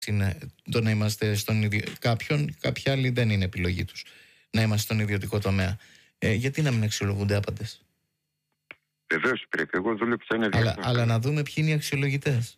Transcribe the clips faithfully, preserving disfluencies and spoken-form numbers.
είναι το να είμαστε στον ίδιο. Κάποιον, κάποιοι άλλοι δεν είναι επιλογή τους να είμαστε στον ιδιωτικό τομέα. Ε, γιατί να μην αξιολογούνται άπαντες? Βεβαίως πρέπει. Εγώ δούλεψα ένα αλλά, διάστημα. αλλά να δούμε ποιοι είναι οι αξιολογητές.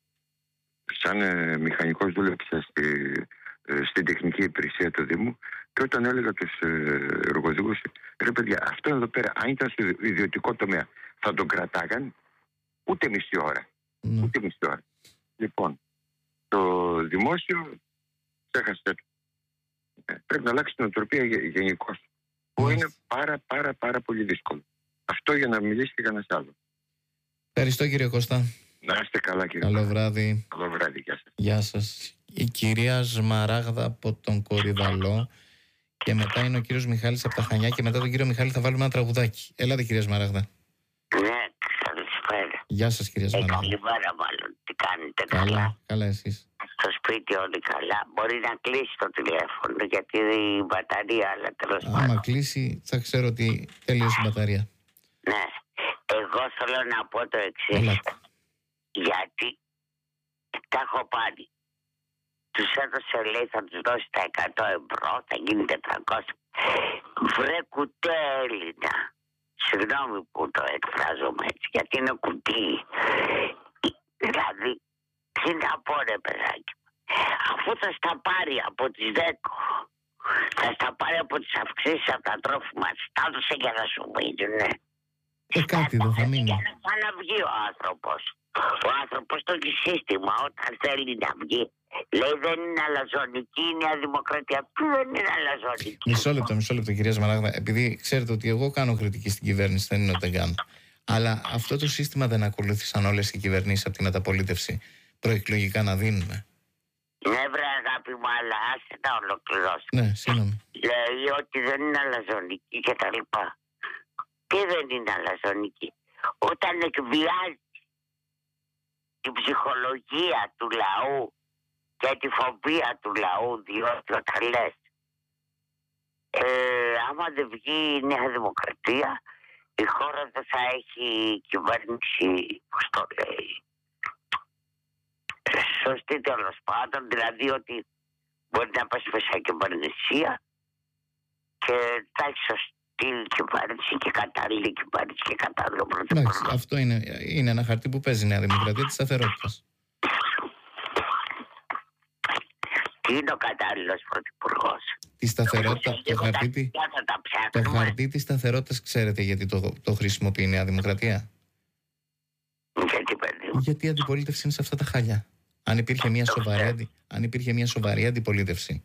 Σαν ε, μηχανικός δούλεψα στη, ε, στην τεχνική υπηρεσία του Δήμου και όταν έλεγα τους ε, εργοδηγούς, ρε παιδιά, αυτό εδώ πέρα, αν ήταν στο ιδιωτικό τομέα, θα τον κρατάγαν ούτε μισή ώρα. Mm. Ούτε μισή ώρα. Λοιπόν, το δημόσιο ξέχασε. Ε, πρέπει να αλλάξει την οτροπία γενικώς. Mm. Που είναι πάρα πάρα πάρα πολύ δύσκολο. Αυτό για να μιλήσει και κανένας άλλο. Ευχαριστώ κύριε Κώστα. Να είστε καλά κύριε. Καλό βράδυ. Καλό βράδυ, γεια σας. Γεια σας. Η κυρία Σμαράγδα από τον Κορυδαλό και μετά είναι ο κύριος Μιχάλης από τα Χανιά και μετά τον κύριο Μιχάλη θα βάλουμε ένα τραγουδάκι. Έλατε κυρία Σμαράγδα. Ναι, καλησπέρα. Γεια σας κυρία Σμαράγδα. Ε, καλημέρα μάλλον. Τι κάνετε? Καλά, καλά. καλά εσείς? Στο σπίτι όλοι καλά. Μπορεί να κλείσει το τηλέφωνο γιατί η μπαταρία, αλλά τέλος πάντων. Άμα κλείσει θα ξέρω ότι τελείωσε η μπαταρία. Ναι. Εγώ θέλω να πω το εξής. Γιατί τα έχω πάρει. Τους έδωσε, λέει, θα τους δώσει τα εκατό ευρώ, θα γίνει τετρακόσια. Βρε κουτέ Έλληνα. Συγγνώμη που το εκφράζομαι έτσι, γιατί είναι κουτί. Δηλαδή, τι να πω ρε παιδάκι, αφού θα στα πάρει από τις δέκα, θα στα πάρει από τις αυξήσεις από τα τρόφιμα, τα έδωσε για να σου μείνουν. Ε, κάτι δεν θα μείνει. Για να ξαναβγεί ο άνθρωπος. Ο άνθρωπος το έχει σύστημα όταν θέλει να βγει. Λέει δεν είναι αλαζονική, είναι αδημοκρατία. Πού δεν είναι αλαζονική? Μισό λεπτό, μισό λεπτό κυρία Σμαράγδα. Επειδή ξέρετε ότι εγώ κάνω κριτική στην κυβέρνηση, δεν είναι ότι δεν κάνω. Αλλά αυτό το σύστημα δεν ακολούθησαν όλες οι κυβερνήσεις από την ανταπολίτευση προεκλογικά να δίνουμε? Ναι βρε αγάπη μου, αλλά άσε να ολοκληρώσει. Ναι, συγγνώμη. Λέει ότι δεν είναι αλαζονική και τα λοιπά. Τι δεν είναι αλαζονική? Όταν εκβιάζει την ψυχολογία του λαού και τη φοβία του λαού, διότι όταν λες ε, άμα δεν βγει η Νέα Δημοκρατία η χώρα δεν θα έχει κυβέρνηση, πώς το λέει, σωστή τέλος πάντων, δηλαδή ότι μπορεί να πέσει μέσα κυβερνησία και θα έχει σωστή κυβέρνηση και κατάλληλη κυβέρνηση και κατάλληλο πρωθυπουργό. Εντάξει, αυτό είναι, είναι ένα χαρτί που παίζει η Νέα Δημοκρατία της σταθερότητας. Τι είναι ο κατάλληλος πρωθυπουργός? Τη σταθερότητα, το χαρτί, το χαρτί της σταθερότητας ξέρετε γιατί το, το χρησιμοποιεί η Νέα Δημοκρατία? Γιατί παιδί? Γιατί η αντιπολίτευση είναι σε αυτά τα χάλια. Αν υπήρχε μια σοβαρή, αν υπήρχε μια σοβαρή αντιπολίτευση,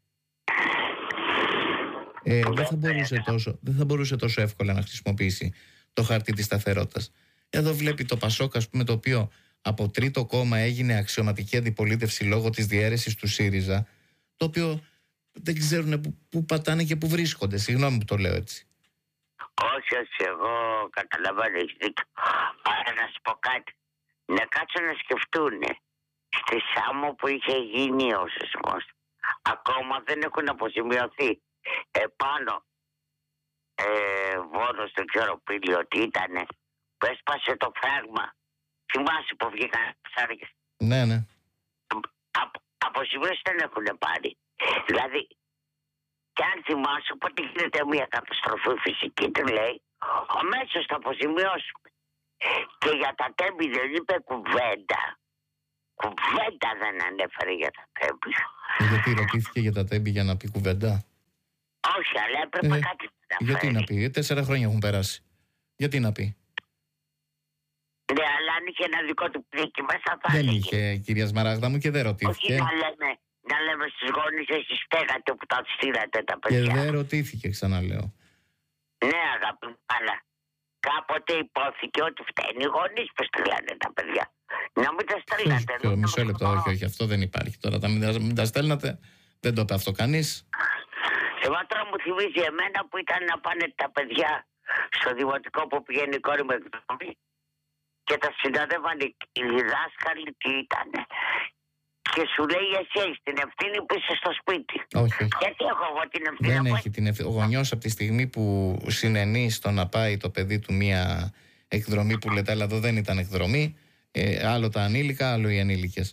ε, δεν, θα μπορούσε τόσο, δεν θα μπορούσε τόσο εύκολα να χρησιμοποιήσει το χαρτί της σταθερότητας. Εδώ βλέπει το Πασόκ, ας πούμε, το οποίο από τρίτο κόμμα έγινε αξιωματική αντιπολίτευση λόγω της διαίρεσης του ΣΥΡΙΖΑ, το οποίο δεν ξέρουν που, που πατάνε και που βρίσκονται. Συγγνώμη που το λέω έτσι. Όχι, όχι, εγώ καταλαβαίνω, έχεις δίκιο. Άρα να σου πω κάτι. Να κάτσουν να σκεφτούν. Στη Σάμο που είχε γίνει ο σεισμός, ακόμα δεν έχουν αποζημιωθεί. Επάνω ε, Βόδο στο Κιοροπήλιο τι ήτανε, που έσπασε το φράγμα. Θυμάσαι που βγήκαν ψάρια? Ναι, ναι. Από, αποζημιώσεις δεν έχουν πάρει. Δηλαδή, κι αν θυμάσαι ότι γίνεται μια καταστροφή φυσική, του λέει, αμέσως θα αποζημιώσουμε. Και για τα τέμπη δεν είπε κουβέντα. Κουβέντα δεν ανέφερε για τα τέμπη. Γιατί ρωτήθηκε για τα τέμπη για να πει κουβέντα? Όχι, αλλά έπρεπε ε, κάτι να αναφέρει. Γιατί να πει, τέσσερα χρόνια έχουν περάσει. Γιατί να πει? Ναι, αλλά αν είχε ένα δικό του πλήκη μέσα θα δεν έλεγε. είχε, κυρία Σμαράγδα μου, και δεν ρωτήθηκε. Όχι να λέμε, να λέμε στους γονείς εσείς στέγατε που τα στείλατε τα παιδιά. Και δεν ρωτήθηκε, ξαναλέω. Ναι αγάπη, αλλά κάποτε υπόθηκε ότι φταίνει οι γονείς που στείλανε τα παιδιά. Να μην τα στέλνατε. Όχι, μισό λεπτό, όχι, όχι, αυτό δεν υπάρχει. Τώρα τα μην, μην τα στέλνατε, δεν το είπε αυτό κανείς. Εγώ τώρα μου θυμίζει εμένα που ήταν να πάνε τα παιδιά στο δημοτικό που πηγαίνει η κόρη μου εκδρομή και τα συναντεύανε οι διδάσκαλοι τι ήτανε. Και σου λέει εσύ έχεις την ευθύνη που είσαι στο σπίτι. Όχι, όχι. Γιατί έχω εγώ την ευθύνη? Δεν έχει την ευθύνη. Ο γονιός από τη στιγμή που συνενεί στο να πάει το παιδί του μία εκδρομή που λέτε, αλλά εδώ δεν ήταν εκδρομή, ε, άλλο τα ανήλικα, άλλο οι ανήλικες.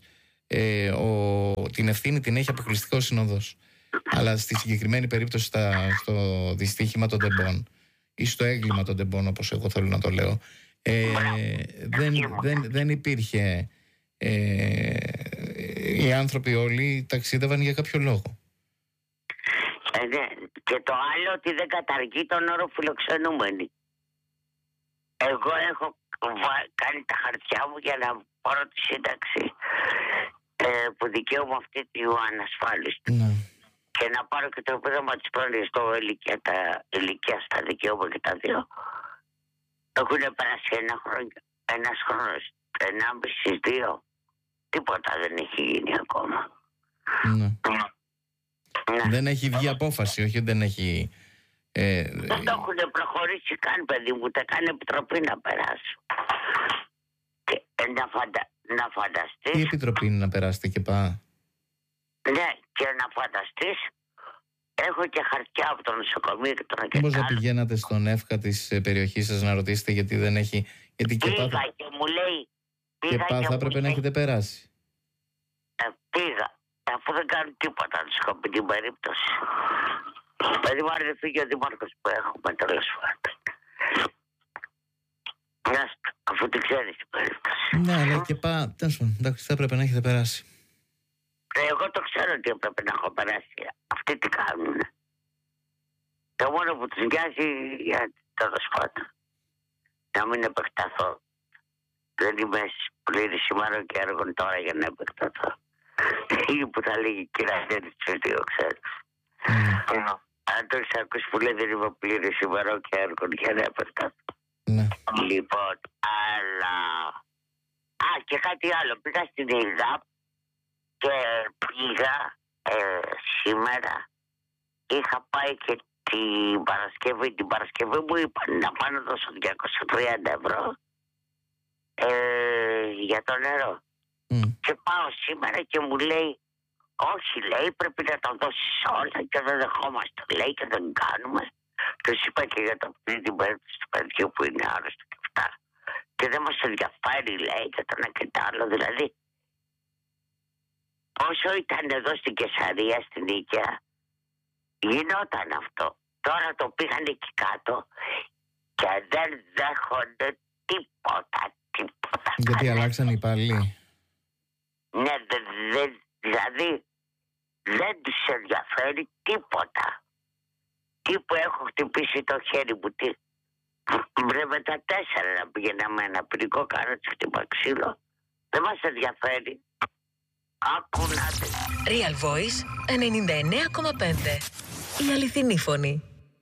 ε, ο, την ευθύνη την έχει αποκλειστικά ο Σύνοδος. Αλλά στη συγκεκριμένη περίπτωση στα, στο δυστύχημα των τεμπών ή στο έγκλημα των τεμπών, όπως εγώ θέλω να το λέω, ε, δεν, δεν, δεν υπήρχε, ε, οι άνθρωποι όλοι ταξίδευαν για κάποιο λόγο. Ε, ναι. Και το άλλο ότι δεν καταργεί τον όρο φιλοξενούμενοι. Εγώ έχω κάνει τα χαρτιά μου για να πάρω τη σύνταξη ε, που δικαίωμα αυτή του ανασφάλιστου. Ναι. Και να πάρω και το επίδομα της πρόνοιας στο ηλικία, τα ηλικία στα δικαιώματα και τα δύο. Έχουν περάσει ένα χρόνο, ένας χρόνος, ενάμιση, δύο. Τίποτα δεν έχει γίνει ακόμα. Ναι. Ναι. Δεν έχει βγει απόφαση, όχι δεν έχει... Ε, δεν το έχουν προχωρήσει καν, παιδί μου, ούτε καν επιτροπή να περάσει. Και, ε, να, φαντα, να φανταστείς... Τι επιτροπή είναι να περάσετε και πά? Ναι, και να φανταστείς, έχω και χαρτιά από το νοσοκομείο και τον Μήπως να πηγαίνατε στον ΕΦΚΑ της περιοχής σας να ρωτήσετε γιατί δεν έχει... Γιατί και πήγα πά, και μου λέει... Και πά θα έπρεπε να έχετε περάσει. Ε, πήγα, αφού δεν κάνουν τίποτα να σου πει την περίπτωση. Παιδί μου, αν δεν φύγει ο δήμαρχος που έχουμε, τέλος πάντων. Αφού την ξέρεις την περίπτωση. Ναι, αλλά και πά, τέλος πάντων, εντάξει, θα έπρεπε να έχετε περάσει. Εγώ το ξέρω ότι έπρεπε να έχω περάσει. Αυτοί τι κάνουν. Το μόνο που τους νοιάζει, για τέλος πάντων, να μην επεκταθώ. Δεν είμαι πλήρης ημέρων και έργων τώρα για να επεκταθώ. Ή που θα λέγει κυρία Ντένις στους δύο, ξέρεις. Mm. Αν το έχεις ακούσει που λέει δεν είμαι πλήρης ημέρων και έργων για να επεκταθώ. Mm. Λοιπόν, αλλά... Α, και κάτι άλλο. Πήγα στην ΕΙΔΑΠ και πήγα ε, σήμερα. Είχα πάει και την Παρασκευή. Την Παρασκευή μου είπαν να πάω να δώσω διακόσια τριάντα ευρώ. Ε, για το νερό. Mm. Και πάω σήμερα και μου λέει, όχι, λέει, πρέπει να τα δώσεις όλα και δεν δεχόμαστε, λέει, και δεν κάνουμε. Τους είπα και για το πριν την περίπτωση του παιδιού που είναι άρρωστο και αυτά. Και δεν μας ενδιαφέρει, λέει, και το ένα και το άλλο. Δηλαδή, όσο ήταν εδώ στην Κεσαρία, στην Νίκαια, γινόταν αυτό. Τώρα το πήγαν εκεί κάτω και δεν δέχονται τίποτα. Τίποτα. Γιατί καλά. Αλλάξαν οι υπάλληλοι. Ναι, δε, δε, δηλαδή δεν τους ενδιαφέρει τίποτα. Τι που έχω χτυπήσει το χέρι μου, τι. Βρε τα τέσσερα να πήγαινα με ένα πυρικό καρότσι χτύπα ξύλο. Δεν μας ενδιαφέρει. Ακούνατε. Real Voice ενενήντα εννέα κόμμα πέντε. Η αληθινή φωνή.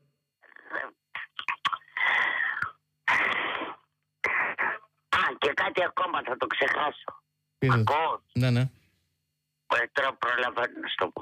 Και κάτι ακόμα θα το ξεχάσω. Ακούω. Ναι, ναι. Τώρα προλαβαίνω να σου το πω.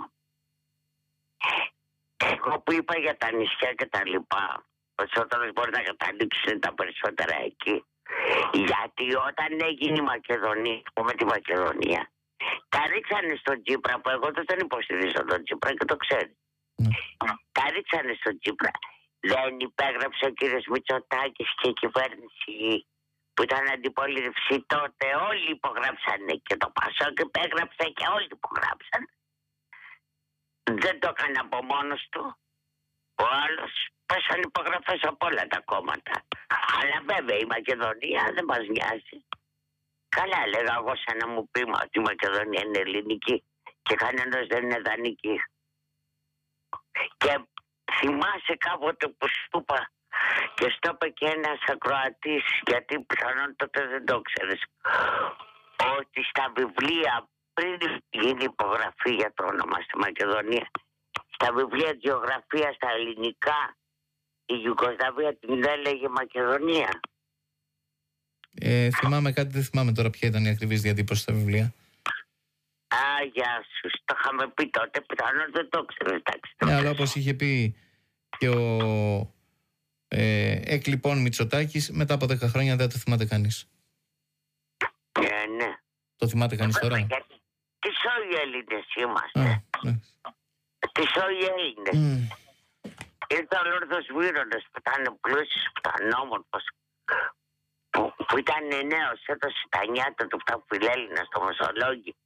Εγώ που είπα για τα νησιά και τα λοιπά, περισσότερος μπορεί να καταλήξουν τα περισσότερα εκεί. Γιατί όταν έγινε η Μακεδονία, με τη Μακεδονία, τα ρίξανε στον Τσίπρα, που εγώ δεν υποστηρίζω τον Τσίπρα και το ξέρει. Mm. Τα ρίξανε στον Τσίπρα. Δεν υπέγραψε ο κύριος Μητσοτάκης και η κυβέρνηση που ήταν αντιπολίτευση τότε, όλοι υπογράψανε και το Πασόκ υπέγραψε και όλοι υπογράψαν. Δεν το έκανε από μόνος του. Ο άλλος πέσαν υπογραφές από όλα τα κόμματα. Αλλά βέβαια η Μακεδονία δεν μας νοιάζει. Καλά έλεγα εγώ σαν να μου πει ότι η Μακεδονία είναι ελληνική και κανένας δεν είναι δανεική. Και θυμάσαι κάποτε που σου είπα και στο είπε και ένας ακροατής, γιατί πιθανόν τότε δεν το ξέρεις, ότι στα βιβλία πριν γίνει υπογραφή για το όνομα στη Μακεδονία, στα βιβλία γεωγραφία στα ελληνικά, η Ιουγκοσλαβία την έλεγε Μακεδονία. Ε, θυμάμαι κάτι, δεν θυμάμαι τώρα ποια ήταν η ακριβής διατύπωση στα βιβλία. Α, γεια σου, το είχαμε πει τότε, πιθανόν δεν το ξέρεις, εντάξει. Ναι, αλλά όπως είχε πει και ο ε, εκ λοιπόν Μητσοτάκης, μετά από δέκα χρόνια δεν το θυμάται κανείς. Ε, ναι. Το θυμάται κανείς τώρα? Γιατί τι σόγοι Έλληνες είμαστε. Ναι. Τι σόγοι Έλληνες. Mm. Ήρθε ο Λόρδος Βύρονας που ήταν πλούσιος, που ήταν όμορφος, που, που ήταν νέος, έδωσε τα νιάτα του αυτά που φιλέλληνα στο Μεσολόγγι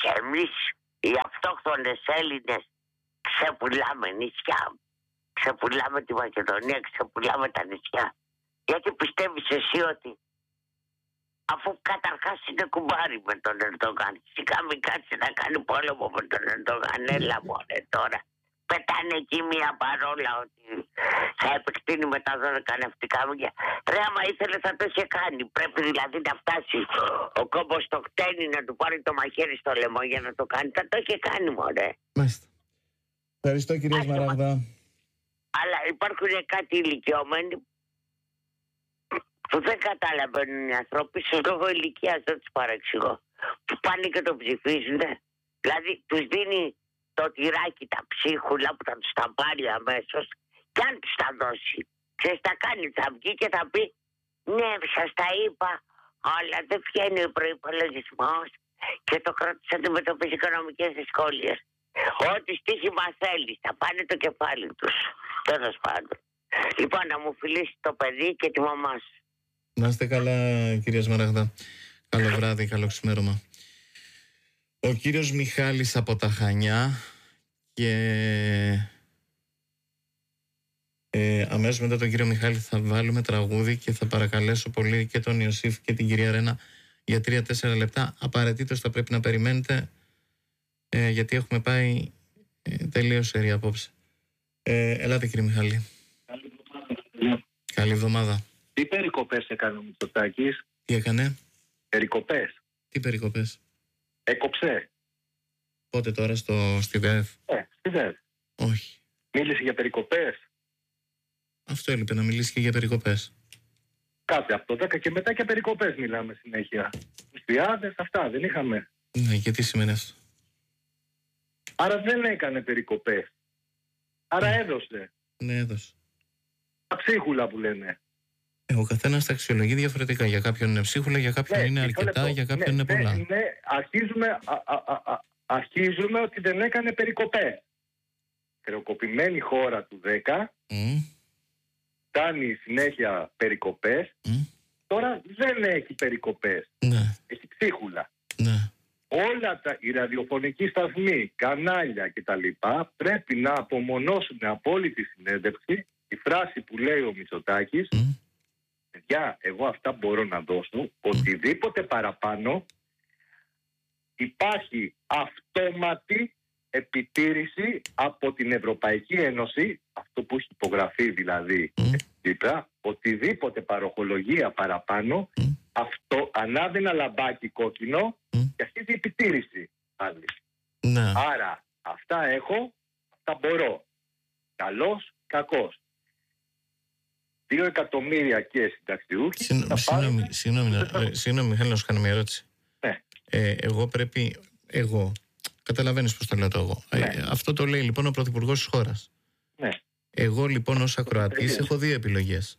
Και εμείς οι αυτόχθονες Έλληνες ξεπουλάμε νησιά. Ξεπουλάμε τη Μακεδονία, ξεπουλάμε τα νησιά. Γιατί πιστεύεις εσύ ότι αφού καταρχάς είναι κουμπάρι με τον Ερντογάν, σιγά μην κάτσει να κάνει πόλεμο με τον Ερντογάν, έλα μωρέ τώρα. Πετάνε εκεί μια παρόλα ότι θα επεκτείνει με τα δώδεκα ναυτικά μίλια. Ρε, άμα ήθελε θα το είχε κάνει. Πρέπει δηλαδή να φτάσει ο κόμπος στο χτένι να του πάρει το μαχαίρι στο λαιμό για να το κάνει. Θα το είχε κάνει, μωρέ. Μάλιστα. Ευχαριστώ, κυρία Σμαράγδα. Αλλά υπάρχουν κάτι ηλικιωμένοι που δεν καταλαβαίνουν οι άνθρωποι σε λόγω ηλικίας, δεν τους παρεξηγώ. Που πάνε και το ψηφίζουν. Δηλαδή τους δίνει το τυράκι, τα ψίχουλα που θα τους τα πάρει αμέσως, και αν τους τα δώσει, ξέρεις τα κάνει, θα βγει και θα πει ναι, σας τα είπα, αλλά δεν βγαίνει ο προϋπολογισμός και το κράτος αντιμετωπίζει οικονομικές δυσκολίες. Ό,τι στοίχημα θέλει, θα πάνε το κεφάλι τους. Τέλος πάντων. Λοιπόν, να μου φιλήσει το παιδί και τη μαμά σου. Να είστε καλά, κυρία Σμαράγδα. Καλό βράδυ, καλό ξημέρωμα. Ο κύριος Μιχάλης από τα Χανιά και ε, αμέσως μετά τον κύριο Μιχάλη θα βάλουμε τραγούδι και θα παρακαλέσω πολύ και τον Ιωσήφ και την κυρία Ρένα για τρία τέσσερα λεπτά. Απαραίτητος θα πρέπει να περιμένετε ε, γιατί έχουμε πάει ε, τελείως σερή απόψε. Ε, ελάτε κύριε Μιχάλη. Καλή εβδομάδα. Καλή εβδομάδα. Τι περικοπές έκανε ο Μητσοτάκης? Τι έκανε? Περικοπές. Τι περικοπές? Έκοψε. Πότε τώρα στο, στη ΔΕΔ? Ε, στη ΔΕΔ. Όχι. Μίλησε για περικοπές. Αυτό έλειπε, να μιλήσει και για περικοπές. Κάτι από το δέκα και μετά και περικοπές μιλάμε συνέχεια. Στιάδες, αυτά δεν είχαμε. Ναι, και τι σημαίνει αυτό? Άρα δεν έκανε περικοπές. Άρα Ναι. έδωσε. Ναι, έδωσε. Τα ψίχουλα που λένε. Ε, ο καθένας τα αξιολογεί διαφορετικά. Για κάποιον είναι ψίχουλα, για κάποιον Ναι, είναι μισό αρκετά, λεπτό. για κάποιον ναι, είναι πολλά. Ναι, ναι, αρχίζουμε, α, α, α, α, αρχίζουμε ότι δεν έκανε περικοπές. Χρεοκοπημένη χώρα του δέκα, Mm, κάνει συνέχεια περικοπές. mm, Τώρα δεν έχει περικοπές. ναι, Έχει ψίχουλα. ναι. Όλα τα οι ραδιοφωνικοί σταθμοί, κανάλια κτλ. Πρέπει να απομονώσουν από όλη τη συνέντευξη τη φράση που λέει ο Μητσοτάκης: Mm, παιδιά, εγώ αυτά μπορώ να δώσω. Οτιδήποτε παραπάνω υπάρχει αυτόματη επιτήρηση από την Ευρωπαϊκή Ένωση, αυτό που έχει υπογραφεί δηλαδή mm, Τσίπρα, οτιδήποτε παροχολογία παραπάνω, Mm. αυτό ανάβει ένα λαμπάκι κόκκινο Mm. και αρχίζει η επιτήρηση πάλι. ναι. Άρα αυτά έχω, αυτά μπορώ. Καλός, κακός. Δύο εκατομμύρια και συνταξιούχοι Συγγνώμη, θα πάρουν... συγγνώμη, συγγνώμη, ε, συγγνώμη, Μιχάλη, να σου κάνω μια ερώτηση. Ναι. Ε, εγώ πρέπει, εγώ, καταλαβαίνεις πώς το λέω το εγώ. Ναι. Ε, αυτό το λέει λοιπόν ο Πρωθυπουργός της χώρας. Ναι. Εγώ λοιπόν ως ακροατής έχω δύο επιλογές.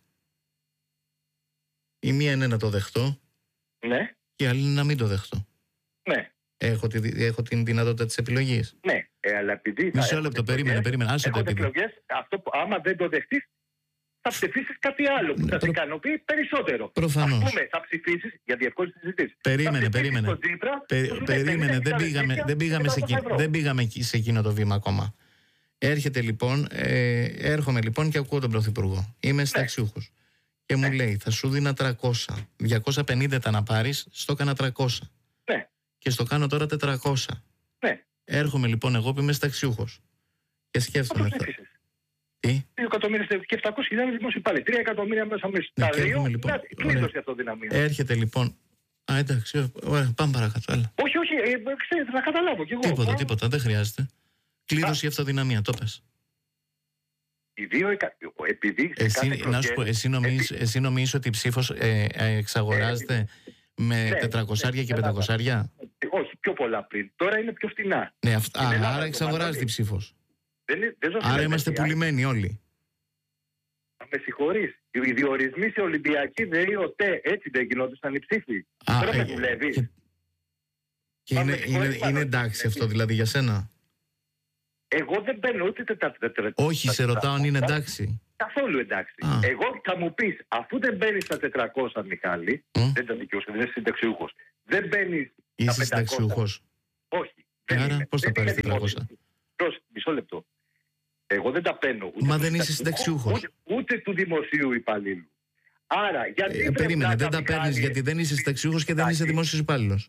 Η μία είναι να το δεχτώ Ναι, και η άλλη είναι να μην το δεχτώ. ναι, Έχω, τη, έχω την δυνατότητα της επιλογής. ναι. Ε, αλλά επειδή θα Μισό έχουν λεπτό, εκλογές, περίμενε, περίμενε. Άσε το έχονται επίπεδο. εκλογές, αυτό που άμα δεν το δεχτείς, θα ψηφίσεις κάτι άλλο που Ναι, θα σε προ- ικανοποιεί περισσότερο. Προφανώς. Ας πούμε, θα ψηφίσεις για διευκόλυνση της συζήτησης. Περίμενε, Θα ψηφίσεις περίμενε. τον Τσίπρα, Περι- που σου λέει περίμενε, δεν πενήντα πήγαμε, δεν πήγαμε, σε, και εκείνο- ευρώ. δεν πήγαμε εκεί- σε εκείνο το βήμα ακόμα. Έρχεται λοιπόν, ε, έρχομαι λοιπόν και ακούω τον Πρωθυπουργό. Είμαι συνταξιούχος. Και μου λέει, θα σου δίνα τριακόσια. διακόσια πενήντα τα να πάρεις, στο έκανα τριακόσια. Ναι, Και στο κάνω τώρα τετρακόσια. ναι. Έρχομαι λοιπόν εγώ που είμαι συνταξιούχος. Και Θα το σκέφτομαι. θα- ψήφισες. Τι? δύο εκατομμύρια και επτακόσιες χιλιάδες δημόσιοι υπάλληλοι. τρία εκατομμύρια μέσα μέσα. Ναι, Τα και δύο, έρχομαι, λοιπόν, να- ωραία. κλείδωσε αυτό δυναμία. Έρχεται λοιπόν. Α, εντάξει, ωραία, πάμε παρακάτω. Έλα. Όχι, όχι, ε, ξέρετε, να καταλάβω κι εγώ. Τίποτα, Α, τίποτα, δεν χρειάζεται. Κλείδωσε η αυτοδυναμία, το πες. Οι δύο εκα... επειδή σε Εσύ, κάθε να σου πω, εκλογές- εσύ νομίζεις, εσύ νομίζεις ότι η ψήφος ε, ε, εξαγοράζεται με ναι, τετρακόσια ναι, και ναι, πεντακόσια. Όχι, πιο πολλά πριν. Τώρα είναι πιο φτηνά. Ναι, αυτά, Στην α, Ελλάδα άρα το εξαγοράζεται η μαθαίνει. ψήφος. Δεν, είναι- δεν ζω στην Άρα Ελβετία. είμαστε πουλημένοι όλοι. Με συγχωρείς. Οι διορισμοί σε Ολυμπιακή ΔΕΗ, ΟΤΕ, έτσι δεν γινόντουσαν οι ψήφοι. Α, Τώρα ε, δεν δουλεύει. και- Και Μα είναι, με συγχωρείς είναι, πάρα είναι πολύ. εντάξει αυτό δηλαδή για σένα. Εγώ δεν μπαίνω ούτε τετρακόσια. Όχι, σε ρωτάω αν είναι εντάξει. Καθόλου εντάξει. Α. Εγώ θα μου πει, αφού δεν μπαίνει στα τετρακόσια, Μιχάλη, Μ? δεν ήταν δικαιούσε, δεν είσαι συνταξιούχο. Δεν μπαίνει. Είσαι πεντακόσια. συνταξιούχος. Όχι. Ε, άρα πώς θα πάρεις είναι τετρακόσια? Προς, μισό λεπτό. Εγώ δεν τα παίρνω. Ούτε Μα του δεν είσαι συνταξιούχου, συνταξιούχος. Ούτε, ούτε του δημοσίου υπαλλήλου. Άρα, γιατί. Ε, περίμενε, δεν τα παίρνεις γιατί δεν είσαι συνταξιούχος και δεν είσαι δημόσιος υπάλληλος.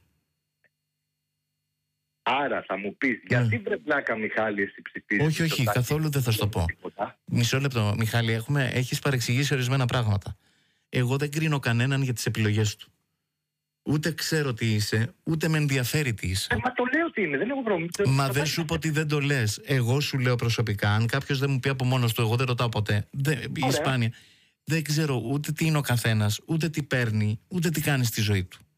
Άρα θα μου πεις, γιατί Βρετλάκα Μιχάλη εσύ ψηφίζεις? Όχι, όχι, καθόλου δεν θα σου το πω. Μισό λεπτό, Μιχάλη, έχουμε, έχεις παρεξηγήσει ορισμένα πράγματα. Εγώ δεν κρίνω κανέναν για τις επιλογές του. Ούτε ξέρω τι είσαι, ούτε με ενδιαφέρει τι είσαι. Ε, μα το λέω τι είναι, δεν έχω πρόβλημα. Μα δεν σου πω ότι δεν το λες. Εγώ σου λέω προσωπικά, αν κάποιος δεν μου πει από μόνος του, εγώ δεν ρωτάω ποτέ. Δεν, η σπάνια. Δεν ξέρω ούτε τι είναι ο καθένας, ούτε τι παίρνει, ούτε τι κάνει στη ζωή του.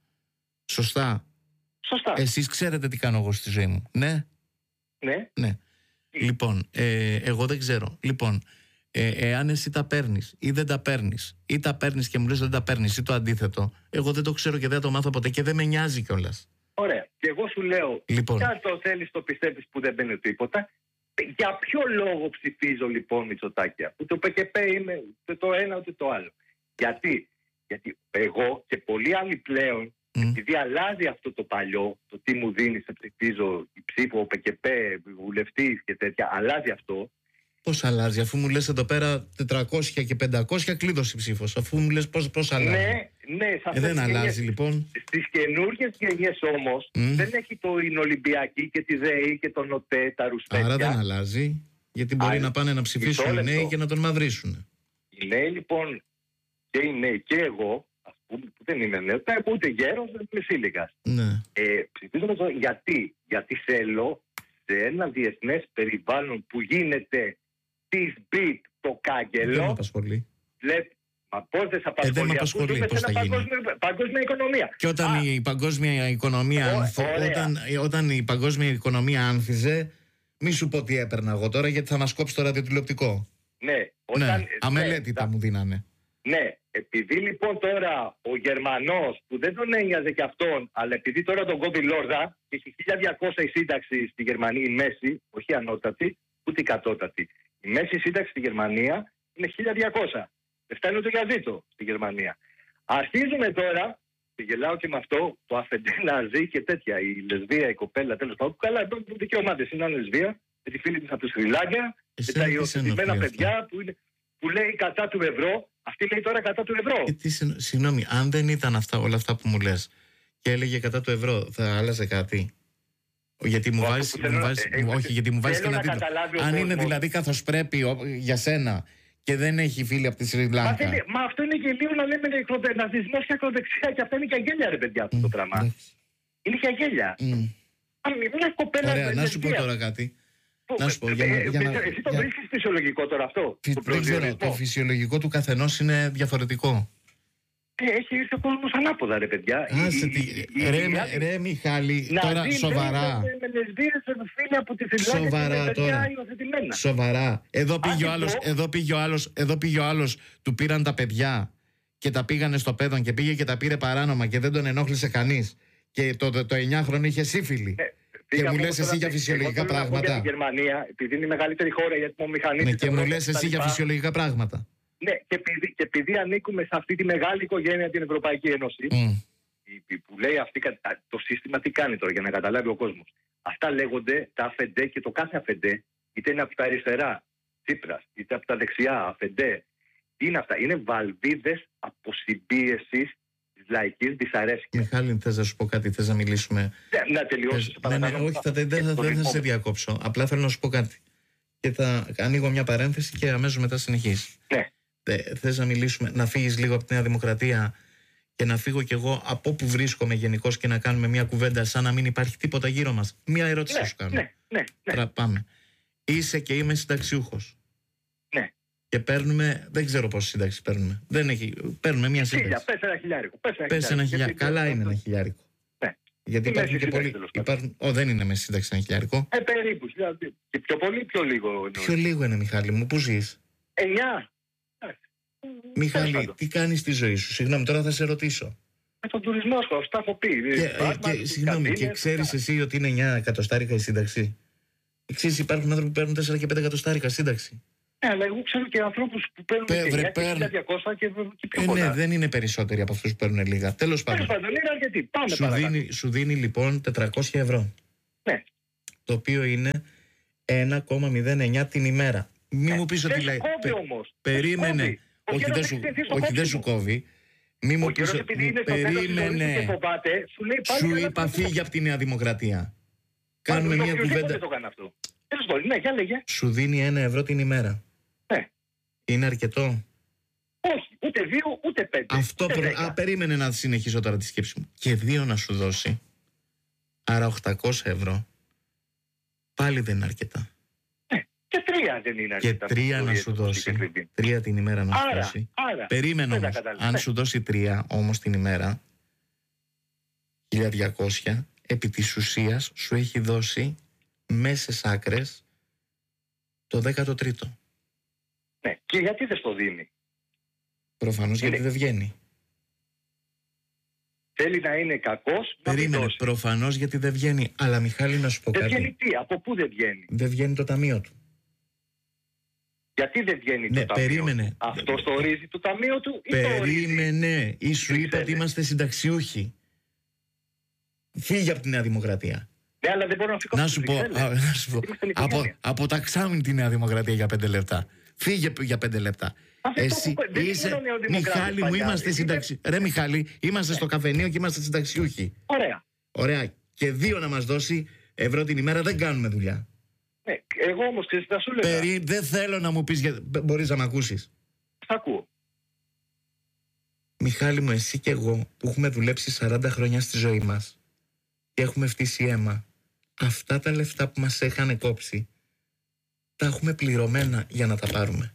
Σωστά. Σωστά. Εσείς ξέρετε τι κάνω εγώ στη ζωή μου. Ναι. Ναι. Ναι. Λοιπόν, ε, εγώ δεν ξέρω. Λοιπόν, ε, εάν εσύ τα παίρνεις ή δεν τα παίρνεις, ή τα παίρνεις και μου λες δεν τα παίρνεις, ή το αντίθετο, εγώ δεν το ξέρω και δεν το μάθω ποτέ και δεν με νοιάζει κιόλας. Ωραία. Και εγώ σου λέω, Λοιπόν. αν το θέλεις, το πιστεύεις που δεν μπαίνει τίποτα. Για ποιο λόγο ψηφίζω λοιπόν Μητσοτάκια? Ούτε το ΠΚΠ είμαι, ούτε το ένα ούτε το άλλο. Γιατί? Γιατί εγώ και πολλοί άλλοι πλέον, mm. επειδή αλλάζει αυτό το παλιό, το τι μου δίνει, σε ψηφίζω, η ψήφο, ο ΠΚΠ, βουλευτής και τέτοια, αλλάζει αυτό. Πώς αλλάζει, αφού μου λες εδώ πέρα τετρακόσια και πεντακόσια κλείδωσε η ψήφος, αφού μου λες πώς, πώς αλλάζει? Ναι, ναι. Ε, δεν αλλάζει λοιπόν. Στις καινούργιες γενιές όμως mm. δεν έχει το Ολυμπιακή και τη ΔΕΗ και τον ΟΤΕ, τα ρουσπέτια. Άρα δεν αλλάζει, γιατί μπορεί Α, να πάνε να ψηφίσουν οι νέοι και να τον μαυρίσουν. Οι νέοι λοιπόν, και οι νέοι και εγώ, ας πούμε, που δεν είμαι νέος, ούτε γέρος, δεν είμαι σύλλιγας. Ναι. Ε, ψηφίζουμε το γιατί. Γιατί θέλω σε ένα διεθνές περιβάλλον που γίνεται της μπιτ το κάγκελο. Δεν με απασχολεί. Βλέπει. Μα πώς δεν σε απασχολεί? Ε, δεν με απασχολεί πώς θα γίνει. Παγκόσμια, παγκόσμια οικονομία. Και όταν Α, η παγκόσμια οικονομία Ω, ανθ, όταν, όταν η παγκόσμια οικονομία άνθιζε, μη σου πω τι έπαιρνα εγώ τώρα, γιατί θα μας κόψει το ραδιοτηλεοπτικό. Ναι. Όταν, ναι, αμελέτητα ναι, μου δίνανε. Ναι. Επειδή λοιπόν τώρα ο Γερμανός που δεν τον ένοιαζε και αυτόν, αλλά επειδή τώρα τον κόβει λόρδα και έχει χίλια διακόσια η σύνταξη στη Γερμανία, η μέση, όχι ανώτατη, ούτε η κατώτατη. Η μέση σύνταξη στη Γερμανία είναι χίλια διακόσια. Δεν φτάνει ούτε για ζήτο στη Γερμανία. Αρχίζουμε τώρα, και γελάω και με αυτό, το αφεντέ να ζει και τέτοια. Η λεσβία, η κοπέλα, τέλος πάντων. Καλά, εδώ είναι δικαιωμάτες. Είναι λεσβία, με τη φίλη της από τη Σρι Λάγκα, και τα υιοθετημένα παιδιά που, είναι, που λέει κατά του ευρώ. Αυτή λέει τώρα κατά του ευρώ. Ε, τι, συγγνώμη, αν δεν ήταν αυτά, όλα αυτά που μου λες και έλεγε κατά του ευρώ, θα άλλαζε κάτι? Γιατί μου βάζεις, μου βάζεις, ε, ε, όχι, γιατί μου βάζεις και ένα τίτλο. Αν είναι δηλαδή καθώς πρέπει ο, για σένα και δεν έχει φίλοι από τη Σρι Λάγκα. Μα, μα αυτό είναι και λίγο να λέμε ναζισμός και ακροδεξιά, και αυτά είναι και αγέλια, ρε παιδιά, αυτό mm, το πράγμα. Mm. Είναι και αγέλια. Mm. Αν μια κοπέλα. Ωραία, να σου πω τώρα κάτι. Να σου πω, για, ε, για, ε, εσύ το για... βρίσκεις φυσιολογικό τώρα αυτό? Φι... Δεν ξέρω, το φυσιολογικό του καθενός είναι διαφορετικό. Ε, έχει ήρθει ο κόσμος ανάποδα, ρε παιδιά. Άσε τι... η, η, ρε, η, ρε, ρε Μιχάλη, να τώρα δει, σοβαρά. Με λεσβείες, φίλοι από τη Φιλάνδια, σοβαρά τώρα. Σοβαρά. Εδώ πήγε, ο άλλος, εδώ, πήγε ο άλλος, εδώ πήγε ο άλλος, του πήραν τα παιδιά και τα πήγανε στο παιδόν και πήγε και τα πήρε παράνομα και δεν τον ενόχλησε κανείς. Και το, το, το εννιάχρονο είχε σύφυλλη. Ε, και μου λες εσύ για φυσιολογικά πράγματα. Για τη Γερμανία, επειδή είναι η μεγαλύτερη χώρα για τη μηχανή. Ναι, και μου λες εσύ για φυσιολογικά πράγματα. Ναι, και επειδή, και επειδή ανήκουμε σε αυτή τη μεγάλη οικογένεια, την Ευρωπαϊκή Ένωση, mm. που λέει αυτή, το σύστημα τι κάνει τώρα για να καταλάβει ο κόσμος. Αυτά λέγονται τα αφεντέ, και το κάθε αφεντέ, είτε είναι από τα αριστερά, Τσίπρας, είτε από τα δεξιά, αφεντέ. Τι είναι αυτά? Είναι βαλβίδες αποσυμπίεσης της λαϊκής δυσαρέσκειας. Μιχάλη, θες να σου πω κάτι, θες να μιλήσουμε? Ναι, να τελειώσεις. Ναι, ναι, όχι, θα, δεν θα, θα, θα σε διακόψω. Απλά θέλω να σου πω κάτι. Και θα ανοίγω μια παρένθεση και αμέσως μετά συνεχίσεις. Ναι. Ε, θες να μιλήσουμε, να φύγεις λίγο από τη Νέα Δημοκρατία και να φύγω κι εγώ από όπου βρίσκομαι γενικώς και να κάνουμε μια κουβέντα σαν να μην υπάρχει τίποτα γύρω μας? Μια ερώτηση ναι, σου κάνω. Ναι, ναι, ναι. Τώρα πάμε. Είσαι και είμαι συνταξιούχος. Ναι. Και παίρνουμε, δεν ξέρω πόση σύνταξη παίρνουμε. Δεν έχει, παίρνουμε μια σύνταξη. Χίλια, πες ένα χιλιάρικο. Πες ένα χιλιάρικο. Καλά είναι ένα χιλιάρικο. Ναι. Γιατί υπάρχουν και πολλοί. Υπάρχουν... Ω, δεν είναι με σύνταξη ένα χιλιάρικο. Ε, περίπου. Και πιο πολύ, πιο λίγο. Πιο λίγο είναι, Μιχάλη μου. Πού ζεις? Εννιά. Μιχάλη, τι κάνεις στη ζωή σου? Συγγνώμη, τώρα θα σε ρωτήσω. Με τον τουρισμό σου, αυτά έχω πει. Και, ε, και, συγγνώμη, και ξέρεις εσύ ότι είναι εννιά εκατοστάρικα η σύνταξη? Ξέρεις, υπάρχουν άνθρωποι που παίρνουν τέσσερα και πέντε εκατοστάρικα σύνταξη. Ναι, αλλά εγώ ξέρω και ανθρώπους που παίρνουν χίλια διακόσια και, και πιο ε, πολλά. Ναι, δεν είναι περισσότεροι από αυτούς που παίρνουν λίγα. Τέλος πάντων. Τέλος πάντων, είναι αρκετοί. Πάμε σου, δίνει, σου δίνει λοιπόν τετρακόσια ευρώ. Ναι. Το οποίο είναι ένα κόμμα μηδέν εννιά την ημέρα. Μην μου πεις ότι Δεν λέει. σου κόβει πε- όμως. Περίμενε. Δεν σου κόβει. Ο Όχι, καιρός δεν έχει σου, συνηθίσει στο όχι, δεν κόψιμο. σου κόβει. Μην μου Ο πεις καιρός ότι. επειδή είναι στο τέλος της ζωής του και Περίμενε. φοβάται, σου λέει πάλι Σου καλά είπα πράγματα. φύγει από τη Νέα Δημοκρατία. Κάνουμε Μα, μια οποιοδήποτε κουβέντα. το κάνει αυτό. Τέλος πάντων, ναι, για λέγε. Σου δίνει ένα ευρώ την ημέρα. Ναι. Είναι αρκετό. Όχι, ούτε δύο, ούτε πέντε. Αυτό ούτε προ... δέκα. Α, περίμενε να συνεχίσω τώρα τη σκέψη μου. Και δύο να σου δώσει. Άρα οκτακόσια ευρώ. Πάλι δεν είναι αρκετά. Ναι. Και τρία δεν είναι Και αρκετά. τρία να Που σου το δώσει. συγκεκριμένο. Τρία την ημέρα να σου Άρα, δώσει. άρα. Περίμενε δεν τα όμως. κατάλαβα. Αν Ναι. σου δώσει τρία όμως την ημέρα, χίλια διακόσια, επί της ουσίας σου έχει δώσει μέσες άκρες το δέκατο τρίτο. Ναι. Και γιατί δεν στο δίνει. Προφανώς Είναι- γιατί δεν βγαίνει. Θέλει να είναι κακός, να μην Περίμενε, δώσει. προφανώς γιατί δεν βγαίνει. Αλλά Μιχάλη, να σου πω Δεν βγαίνει κάτι. τι, από πού δεν βγαίνει. Δεν βγαίνει το ταμείο του. Γιατί δεν βγαίνει Ναι, το ταμείο περίμενε. του. Αυτό το ορίζει το ταμείο του ή το ορίζει. Περίμενε. Ή σου Δεν είπα ότι ξέρει. είμαστε συνταξιούχοι. Φύγε από τη Νέα Δημοκρατία. Ναι, αλλά δεν μπορώ να φύγω Να από σου τις πω, Βρυξέλλες. α, να σου πω Είμαστε από, νοικοκυριά. από τα ξάμιν τη Νέα Δημοκρατία για πέντε λεπτά. Φύγε για πέντε λεπτά. Αυτό Εσύ που- δεν είσαι. ήμουν νεοδημοκράτης Μιχάλη μου, παλιά. είμαστε Είναι- συνταξιούχοι. Ρε Μιχάλη, είμαστε στο καφενείο και είμαστε συνταξιούχοι. Ωραία. Ωραία. Και δύο να μας δώσει ευρώ την ημέρα δεν κάνουμε δουλειά. Ναι, εγώ όμως ξέρεις τι θα σου λέγα. Περί... Δεν θέλω να μου πεις. Για... Μπορείς να με ακούσεις. Θα ακούω. Μιχάλη μου, εσύ και εγώ που έχουμε δουλέψει σαράντα χρόνια στη ζωή μας και έχουμε φτύσει αίμα, αυτά τα λεφτά που μας έχανε κόψει τα έχουμε πληρωμένα για να τα πάρουμε.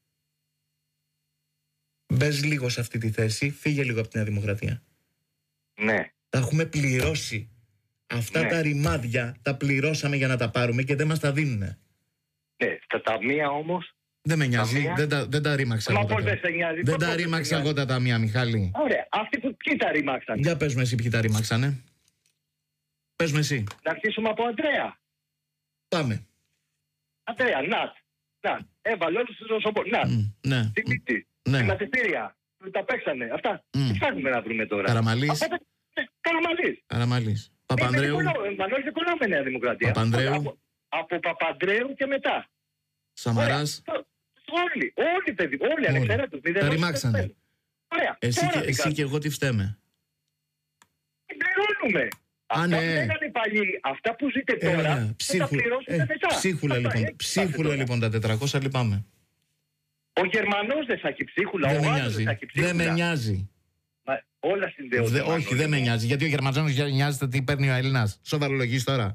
Μπες λίγο σε αυτή τη θέση, φύγε λίγο από τη Νέα Δημοκρατία. Ναι. Τα έχουμε πληρώσει. Αυτά Ναι. τα ρημάδια τα πληρώσαμε για να τα πάρουμε και δεν μας τα δίνουνε. Ναι, στα ταμεία όμως. Δεν με νοιάζει, Ταμεία. δεν τα, δεν τα ρήμαξα Μα εγώ. τα πώς δεν ταμεία. σε νοιάζει. Δεν πώς τα δεν σε ρήμαξα νοιάζει. εγώ τα ταμεία, Μιχάλη. Ωραία. Αυτοί που ποιοι τα ρημάξαν. Για πες μου εσύ ποιοι τα ρήμαξανε. Πες μου εσύ. Να αρχίσουμε από Αντρέα. Πάμε. Αντρέα, Νατ. Νατ. Έβαλε όλους τους νοσοπόρους. Νατ. Μ, ναι. Δημήτρη. Ναι. Χρηματιστήρια. Τα παίξανε. Αυτά. Μμ. Τι ψάχνουμε να βρούμε τώρα. Καραμαλής. Αυτά τα- ναι, Καραμαλής. Καραμαλής. Παπανδρέου. Μανώλη Νικολάου με Νέα Δημοκρατία. Παπανδρέου. Από, από Παπανδρέου και μετά. Σαμαράς. Ωραία. Όλοι, όλοι παιδί, όλοι Όλοι. ανεξάρτητος. Τα ρημάξανε. Ωραία. Εσύ, Τώρα και, τι εσύ κάνουμε. και εγώ τι φταίμε. Τι πληρώνουμε. Α, Αυτά ναι. που λέγανε οι παλιοί, αυτά που ζείτε τώρα, Ε, θα τα ψίχου- πληρώσετε ε, μετά. ψίχουλα Αυτά, λοιπόν, έτσι ψίχουλα τώρα. λοιπόν τα τετρακόσια λυπάμαι. Ο Γερμανός δεν θα έχει ψίχουλα, Δεν ο με άλλος νοιάζει. δεν θα έχει Δεν ψίχουλα. με νοιάζει. Μα όλα συνδέονται. Δε- Μανώλη όχι, δεν μου. με νοιάζει. Γιατί ο Γερμανός νοιάζεται τι παίρνει ο Έλληνας. Σοβαρολογείς τώρα.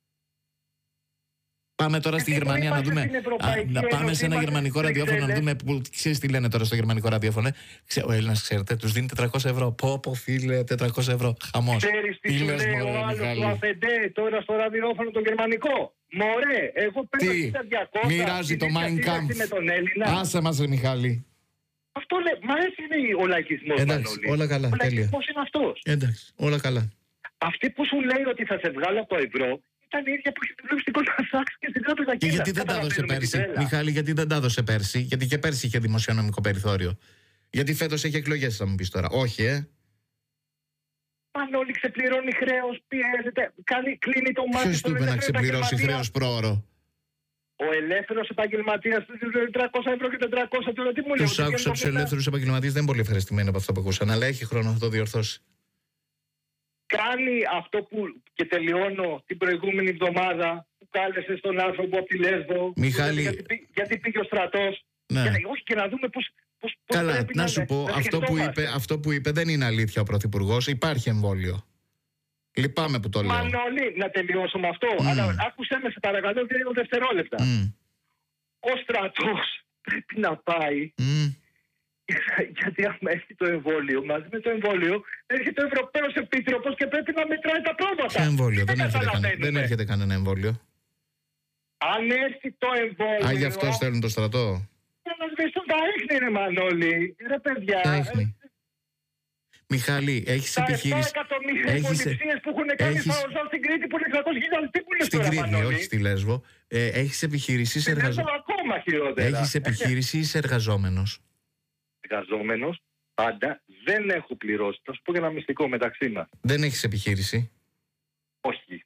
Πάμε τώρα στη Γιατί Γερμανία να είμαστε δούμε. στην Ευρωπαϊκή Α, να πάμε Ένωση, σε ένα είμαστε γερμανικό στις ραδιόφωνο να Βρυξέλλες. δούμε. Που, ξέρεις τι λένε τώρα στο γερμανικό ραδιόφωνο. ε? Ξέ, ο Έλληνας, ξέρετε, τους δίνει τετρακόσια ευρώ. Πω, πω, φίλε, τετρακόσια ευρώ. Χαμός. Ξέρεις τι Τι σου λες, λέει μωρέ, ο άλλος Μιχάλη? του Αφεντέ τώρα στο ραδιόφωνο το γερμανικό. Μωρέ, εγώ παίρνω Τι, χίλια διακόσια. μοιράζει το την Mein ίδια σύνταξη Kampf. με τον Έλληνα. Άσε μας, ρε Μιχάλη. Αυτό λέει, μα έτσι είναι ο λαϊκισμός, Εντάξει, Μανώλη. όλα καλά, Ο τέλεια. λαϊκισμός είναι αυτός. Εντάξει, όλα καλά. Αυτή που σου λέει ότι θα σε βγάλω από το ευρώ ήταν η ίδια που έχει δουλέψει στην Goldman Sachs και στην Τράπεζα Και Κίνα. γιατί δεν τα έδωσε Καταλαβαίνουμε πέρσι, την τρέλα. Μιχάλη, γιατί δεν τα έδωσε πέρσι, γιατί και πέρσι είχε δημοσιονομικό περιθώριο. Γιατί φέτος έχει εκλογές, θα μου πεις τώρα. Όχι, ε. Μανώλη ξεπληρώνει χρέος, πιέζεται, κάνει, κλείνει το μάτι. Ποιος στον του είπε να ελεύθερο ξεπληρώσει επαγγελματία. χρέος πρόωρο. Ο ελεύθερος επαγγελματίας του τριακόσια ευρώ και τετρακόσια. Τώρα τι μου λέει. Τους ότι άκουσα βγαίνουν τους μετά. ελεύθερους επαγγελματίες, δεν είναι πολύ ευχαριστημένοι από αυτό που ακούσαν, αλλά έχει χρόνο να το διορθώσει. Κάνει αυτό που και τελειώνω την προηγούμενη εβδομάδα που κάλεσε στον άνθρωπο από τη Λέσβο. Μιχάλη. Γιατί, πή- γιατί πήγε ο στρατός. Ναι. Και, όχι και να δούμε πώς, πώς, πώς Καλά, πρέπει να να σου είναι. πω, Να αυτό που, σκεφτόμαστε. είπε, αυτό που είπε δεν είναι αλήθεια ο Πρωθυπουργός, υπάρχει εμβόλιο. Λυπάμαι που το λέω. Μανώλη, να τελειώσω με αυτό. Μμ. Αλλά άκουσέ με, σε παρακαλώ, δύο δευτερόλεπτα. Μμ, Ο στρατός πρέπει να πάει. μμ. Γιατί άμα έχει το εμβόλιο, μαζί με το εμβόλιο, έρχεται ο Ευρωπαίος Επίτροπος και πρέπει να μετράει τα πρόβατα. Ποιο εμβόλιο, δεν έρχεται, κανένα, καταλαβαίνουμε. δεν έρχεται κανένα εμβόλιο. Αν έρθει το εμβόλιο. Α, γι' αυτό στέλνουν το στρατό. Θα μας βρίσκουν τα ίχνη, ρε Μανώλη. Ρε παιδιά. Τα ίχνη. Μιχάλη, έχεις Τα επτά επιχείρηση. εκατομμύρια έχεις- υποληψίες που έχουν κάνει έχεις- στα ορζά στην Κρήτη που είναι εξακόσιες χιλιάδες. Τι που λες Στην τώρα, Κρήτη, Μανώλη? όχι στη Λέσβο. Ε, έχεις επιχείρηση ή είσαι Στην Λέσβο εργαζόμενος. ακόμα χειρότερα. Έχεις επιχείρηση ή είσαι εργαζόμενος. Εργαζόμενος, πάντα δεν έχω πληρώσει. Θα σου πω και ένα μυστικό μεταξύ μας. Δεν έχεις επιχείρηση. Όχι.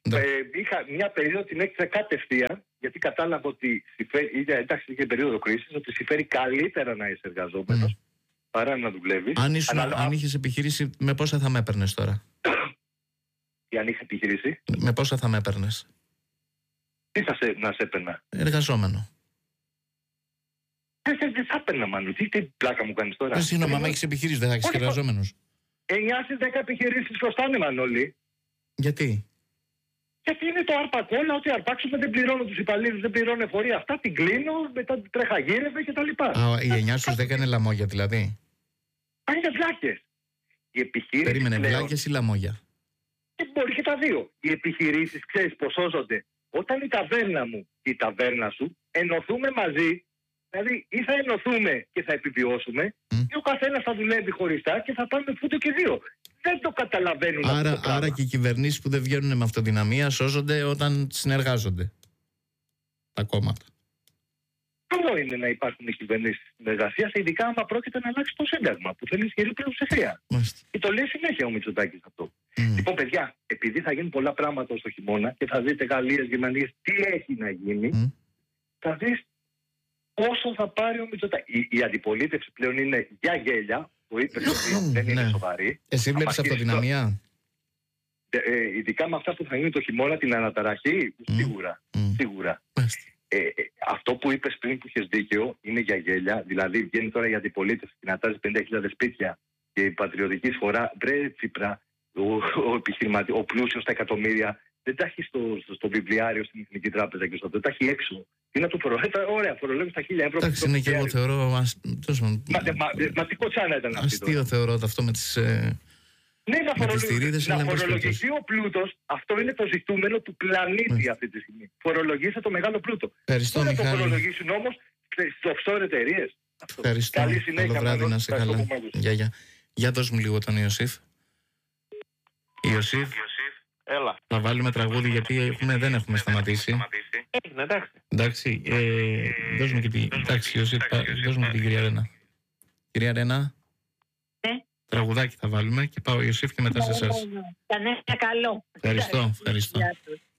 Ναι. Ε, είχα μια περίοδο την έκτισα κατευθείαν, γιατί κατάλαβα ότι συμφέρει, εντάξει, είχε περίοδο κρίσης, ότι συμφέρει καλύτερα να είσαι εργαζόμενος Mm. παρά να δουλεύεις. Αν, ήσουν, Αλλά, αν είχες επιχειρήσει, με πόσα θα με έπαιρνες τώρα? Και αν είχα επιχειρήσει, Με πόσα θα με έπαιρνες? τι θα σε, να σε έπαιρνα? Εργαζόμενο. Δεν δε θα έπαιρνα, μάλλον. Τι, τι πλάκα μου κάνεις τώρα? Ε, Συγγνώμη, άμα έχεις επιχειρήσει, δεν θα έχεις Όχι, εργαζόμενους. εννιά στις δέκα επιχειρήσεις χρωστάνε, Μανώλη. Γιατί? Γιατί είναι το αρπακόλα, ότι αρπάξουμε, δεν πληρώνω τους υπαλλήλους, δεν πληρώνω εφορία. Αυτά την κλείνω, μετά τρέχα γύρευε κτλ. Α, οι εννιά στους δέκα είναι λαμόγια δηλαδή. Αν είναι βλάκες. Η επιχείρηση. Περίμενε, πλέον, βλάκες ή λαμόγια? και μπορεί και τα δύο. Οι επιχειρήσεις, ξέρεις πως σώζονται. Όταν η ταβέρνα μου και η ταβέρνα σου ενωθούμε μαζί, δηλαδή ή θα ενωθούμε και θα επιβιώσουμε, Mm. ή ο καθένας θα δουλεύει χωριστά και θα πάμε φούτο και δύο. Δεν το καταλαβαίνουν αυτό Άρα, το πράγμα. άρα και οι κυβερνήσεις που δεν βγαίνουν με αυτοδυναμία σώζονται όταν συνεργάζονται τα κόμματα. Καλό είναι να υπάρχουν οι κυβερνήσεις συνεργασίας, ειδικά άμα πρόκειται να αλλάξει το Σύνταγμα, που θέλει ισχυρή πλειοψηφία. Μάλιστα. Και το λέει συνέχεια ο Μητσοτάκης αυτό. Mm. Λοιπόν, παιδιά, επειδή θα γίνουν πολλά πράγματα στο χειμώνα και θα δείτε Γαλλίες, Γερμανίες, τι έχει να γίνει, Mm. θα δεις πόσο θα πάρει ο Μητσοτάκης. Η, η αντιπολίτευση πλέον είναι για γέλια, το είπε ότι δεν είναι Ναι. σοβαρή. Εσύ βλέπεις αρχίσει αυτοδυναμία? Ε, ε, ειδικά με αυτά που θα γίνουν το χειμώνα, την αναταραχή, Mm. σίγουρα. Mm. σίγουρα. Μάλιστα. Ε, ε, αυτό που είπες πριν που είχες δίκαιο είναι για γέλια. Δηλαδή βγαίνει τώρα η αντιπολίτευση και να τάζει πενήντα χιλιάδες σπίτια και η πατριωτική σφορά. Βρε Τσίπρα, ο, ο, επιχειρηματι... ο πλούσιος στα εκατομμύρια δεν τα έχει στο, στο, στο βιβλιάριο στην Εθνική Τράπεζα και στο δεν τα έχει έξω. Τι να του φορολογήσει? Ωραία, φορολόγηση στα χίλια ευρώ. Εντάξει, είναι και εγώ θεωρώ. Ας... Μα, μα, μα τι κοτσάνα ήταν αυτή τώρα. Αστείο θεωρώ αυτό με τις. Ε... Ναι, να, με τις θηρίδες φορολογηθεί, είναι να εν πάση φορολογηθεί ο πλούτος, αυτό είναι το ζητούμενο του πλανήτη Mm. αυτή τη στιγμή. Φορολογήστε το μεγάλο πλούτο. Ευχαριστώ, Πού να το Μιχάλη. φορολογήσουν όμως στις offshore εταιρείες. Ευχαριστώ. Καλή συνέχεια. Καλό βράδυ, Μανώλη. να σε Ευχαριστώ καλά. πολύ. Γεια, γεια. Για δώσ' μου λίγο τον Ιωσήφ. Ιωσήφ, Έλα. θα βάλουμε τραγούδι γιατί έχουμε, δεν έχουμε σταματήσει. Έγινε, εντάξει. Εντάξει, ε, δώσ' μου και την. Εντάξει, Ιωσήφ, πα- δώσ' μου και την κυρία Ρένα. Κυρία Ρένα. Ναι. Τραγουδάκι θα βάλουμε και πάω Ιωσήφ και μετά σε εσάς. Κανένα καλό. Ευχαριστώ, ευχαριστώ. Γεια σας.